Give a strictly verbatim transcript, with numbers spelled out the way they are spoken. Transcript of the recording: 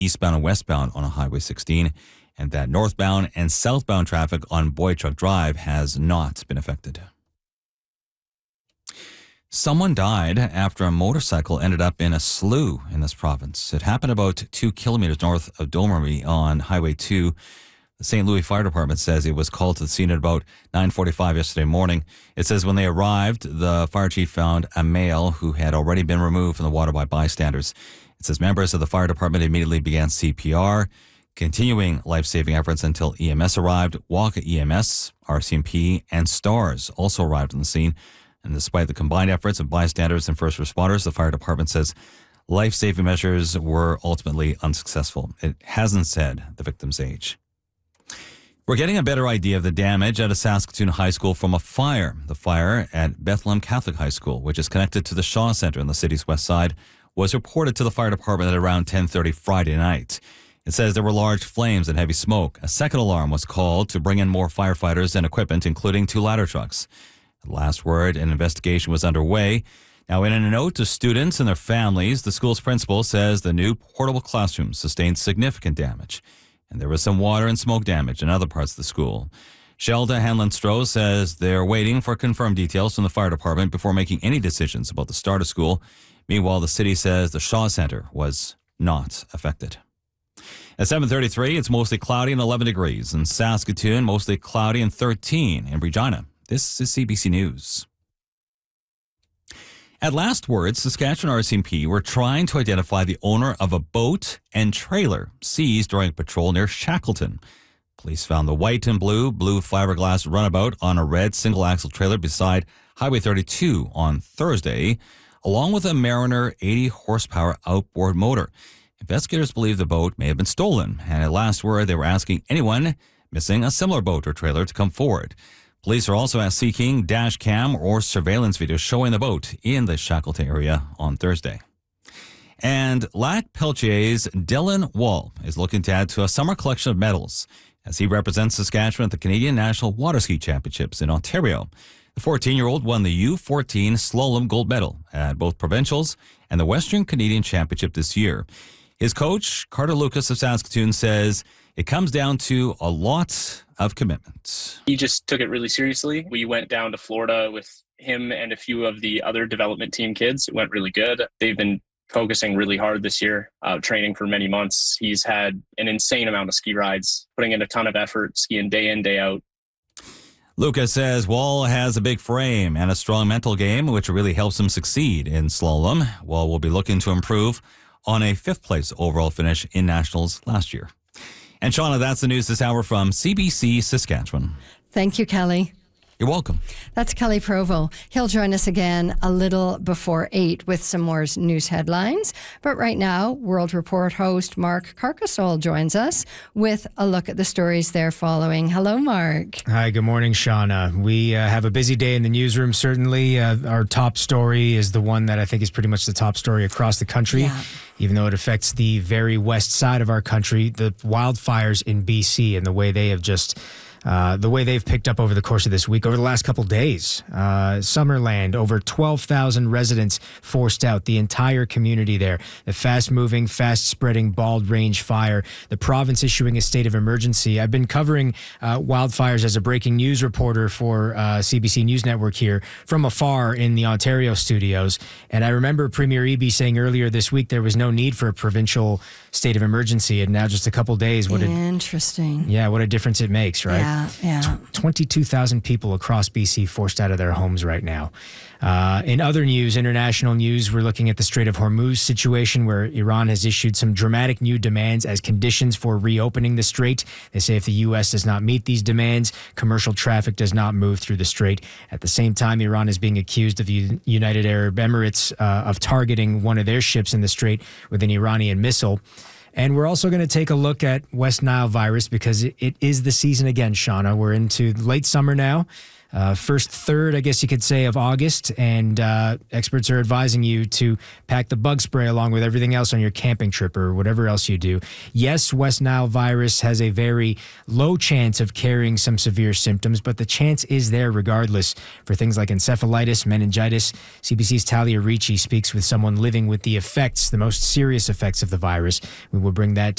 eastbound and westbound on Highway sixteen, and that northbound and southbound traffic on Boychuk Drive has not been affected. Someone died after a motorcycle ended up in a slough in this province. It happened about two kilometers north of Domery on Highway two. The Saint Louis Fire Department says it was called to the scene at about nine forty-five yesterday morning. It says when they arrived, the fire chief found a male who had already been removed from the water by bystanders. It says members of the fire department immediately began C P R, continuing life-saving efforts until E M S arrived. Waka E M S, R C M P, and STARS also arrived on the scene. And despite the combined efforts of bystanders and first responders, the fire department says life-saving measures were ultimately unsuccessful. It hasn't said the victim's age. We're getting a better idea of the damage at a Saskatoon high school from a fire. The fire at Bethlehem Catholic High School, which is connected to the Shaw Centre in the city's west side, was reported to the fire department at around ten thirty Friday night. It says there were large flames and heavy smoke. A second alarm was called to bring in more firefighters and equipment, including two ladder trucks. The last word, an investigation was underway. Now, in a note to students and their families, the school's principal says the new portable classrooms sustained significant damage, and there was some water and smoke damage in other parts of the school. Shelda Hanlon-Stroh says they're waiting for confirmed details from the fire department before making any decisions about the start of school. Meanwhile, the city says the Shaw Centre was not affected. At seven thirty-three, it's mostly cloudy and eleven degrees. In Saskatoon, mostly cloudy and thirteen. In Regina, this is C B C News. At last words, Saskatchewan R C M P were trying to identify the owner of a boat and trailer seized during a patrol near Shackleton. Police found the white and blue, blue fiberglass runabout on a red single-axle trailer beside Highway thirty-two on Thursday, along with a Mariner eighty horsepower outboard motor. Investigators believe the boat may have been stolen, and at last word, they were asking anyone missing a similar boat or trailer to come forward. Police are also seeking dash cam or surveillance video showing the boat in the Shackleton area on Thursday. And Lac Peltier's Dylan Wall is looking to add to a summer collection of medals as he represents Saskatchewan at the Canadian National Water Ski Championships in Ontario. The fourteen-year-old won the U fourteen slalom gold medal at both provincials and the Western Canadian Championship this year. His coach, Carter Lucas of Saskatoon, says it comes down to a lot of commitment. He just took it really seriously. We went down to Florida with him and a few of the other development team kids. It went really good. They've been focusing really hard this year, uh, training for many months. He's had an insane amount of ski rides, putting in a ton of effort, skiing day in, day out. Lucas says Wall has a big frame and a strong mental game, which really helps him succeed in slalom. Wall will be looking to improve on a fifth place overall finish in nationals last year. And Shauna, that's the news this hour from C B C Saskatchewan. Thank you, Kelly. You're welcome. That's Kelly Provo. He'll join us again a little before eight with some more news headlines. But right now, World Report host Mark Carcassole joins us with a look at the stories they're following. Hello, Mark. Hi, good morning, Shauna. We uh, have a busy day in the newsroom, certainly. Uh, our top story is the one that I think is pretty much the top story across the country, yeah. Even though it affects the very west side of our country, the wildfires in B C and the way they have just... Uh, the way they've picked up over the course of this week, over the last couple days. Uh, Summerland, over twelve thousand residents forced out, the entire community there. The fast-moving, fast-spreading Bald Range fire, the province issuing a state of emergency. I've been covering uh, wildfires as a breaking news reporter for uh, C B C News Network here from afar in the Ontario studios, and I remember Premier Eby saying earlier this week there was no need for a provincial state of emergency, and now just a couple days. What Interesting. A, yeah, what a difference it makes, right? Yeah. Yeah, yeah. twenty-two thousand people across B C forced out of their homes right now. Uh, in other news, international news, we're looking at the Strait of Hormuz situation where Iran has issued some dramatic new demands as conditions for reopening the strait. They say if the U S does not meet these demands, commercial traffic does not move through the strait. At the same time, Iran is being accused of the United Arab Emirates uh, of targeting one of their ships in the strait with an Iranian missile. And we're also going to take a look at West Nile virus because it, it is the season again, Shauna. We're into late summer now, uh, first third, I guess you could say, of August. And uh, experts are advising you to pack the bug spray along with everything else on your camping trip or whatever else you do. Yes, West Nile virus has a very low chance of carrying some severe symptoms, but the chance is there regardless for things like encephalitis, meningitis. C B C's Talia Ricci speaks with someone living with the effects, the most serious effects of the virus. We will bring that